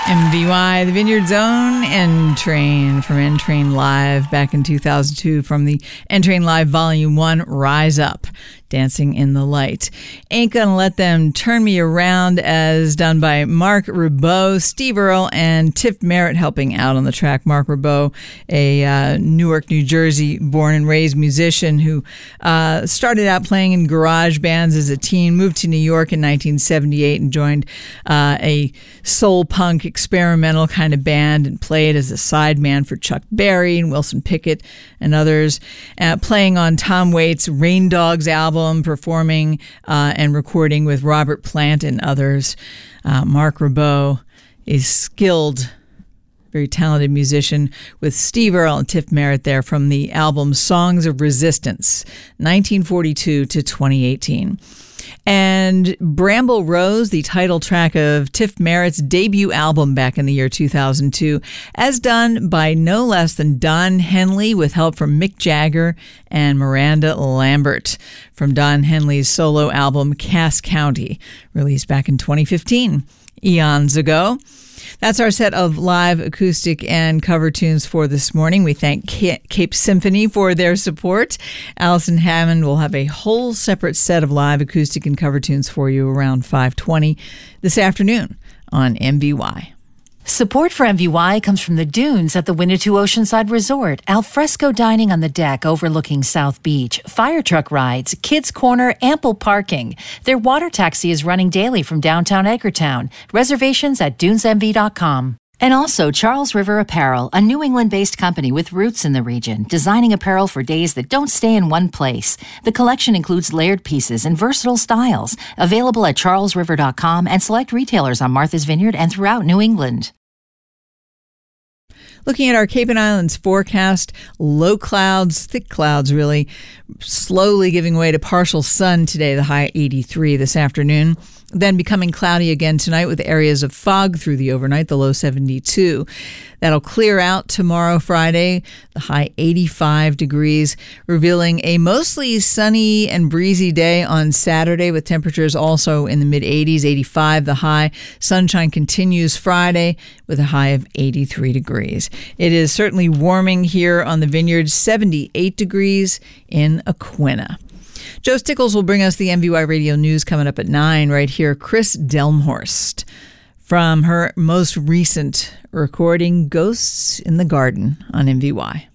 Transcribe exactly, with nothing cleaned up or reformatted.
M V Y, the Vineyard Zone, N-Train from N-Train Live back in two thousand two from the N-Train Live Volume one, Rise Up, Dancing in the Light. Ain't Gonna Let Them Turn Me Around, as done by Mark Ribot, Steve Earle, and Tiff Merritt helping out on the track. Mark Ribot, a uh, Newark, New Jersey born and raised musician who uh, started out playing in garage bands as a teen, moved to New York in nineteen seventy-eight and joined uh, a soul punk experimental kind of band and played as a sideman for Chuck Berry and Wilson Pickett and others, uh, playing on Tom Waits' Rain Dogs album, performing uh, and recording with Robert Plant and others. Uh, Mark Ribot is skilled, very talented musician, with Steve Earle and Tiff Merritt there from the album Songs of Resistance, nineteen forty-two to twenty eighteen. And Bramble Rose, the title track of Tiff Merritt's debut album back in the year two thousand two, as done by no less than Don Henley with help from Mick Jagger and Miranda Lambert from Don Henley's solo album Cass County, released back in twenty fifteen, eons ago. That's our set of live acoustic and cover tunes for this morning. We thank Cape Symphony for their support. Allison Hammond will have a whole separate set of live acoustic and cover tunes for you around five twenty this afternoon on M V Y. Support for M V Y comes from the Dunes at the Winnetou Oceanside Resort, alfresco dining on the deck overlooking South Beach, fire truck rides, kids' corner, ample parking. Their water taxi is running daily from downtown Edgartown. Reservations at dunes m v dot com. And also Charles River Apparel, a New England-based company with roots in the region, designing apparel for days that don't stay in one place. The collection includes layered pieces and versatile styles, available at charles river dot com and select retailers on Martha's Vineyard and throughout New England. Looking at our Cape and Islands forecast, low clouds, thick clouds really, slowly giving way to partial sun today, the high eighty-three this afternoon. Then becoming cloudy again tonight with areas of fog through the overnight, the low seventy-two. That'll clear out tomorrow, Friday, the high eighty-five degrees, revealing a mostly sunny and breezy day on Saturday with temperatures also in the mid-eighties, eighty-five the high. Sunshine continues Friday with a high of eighty-three degrees. It is certainly warming here on the vineyard, seventy-eight degrees in Aquinnah. Joe Stickles will bring us the M V Y Radio News coming up at nine right here. Chris Delmhorst from her most recent recording, Ghosts in the Garden, on M V Y.